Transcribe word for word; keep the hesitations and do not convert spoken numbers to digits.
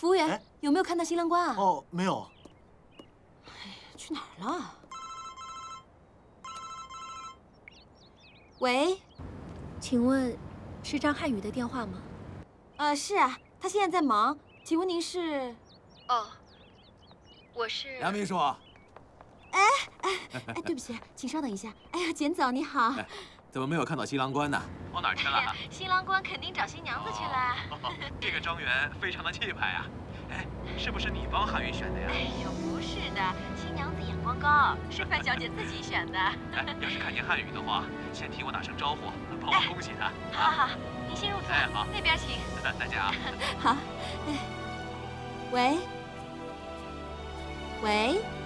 服务员，有没有看到新郎官啊？ 哦，没有。 哎，去哪儿了？喂， 请问是张瀚宇的电话吗？ 呃，是啊，他现在在忙，请问您是？ 哦，我是杨秘书。 哎哎哎，对不起，请稍等一下。哎呀，简总你好。 哎，怎么没有看到新郎官呢？跑哪儿去了？ 哎、新郎官肯定找新娘子去了。 哦、这个庄园非常的气派啊！哎，是不是你帮瀚宇选的呀？ 哎呦，不是的，新娘子眼光高，是范小姐自己选的。 哎，要是看见瀚宇的话，先替我打声招呼，帮我恭喜他。 哎、好好好，您先入座。 哎，好， 那边请。 再见啊。 好。哎，喂，喂。